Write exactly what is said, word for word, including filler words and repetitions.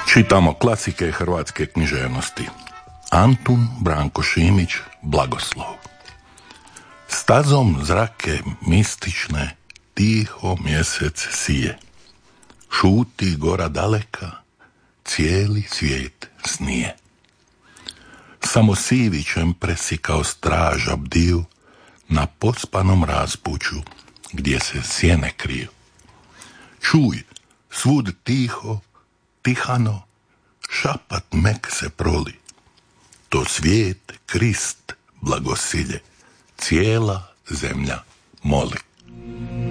Čitamo klasike hrvatske književnosti. Antun Branko Šimić, Blagoslov. Stazom zrake mistične tiho mjesec sije. Šuti gora daleka, cijeli svijet snije. Samo sivićem presikao straža bdiju na pospanom raspuću gdje se sjene kriju. Čuj, svud tiho, tihano, šapat mek se proli. To svijet, Krist, blagosilje, cijela zemlja moli.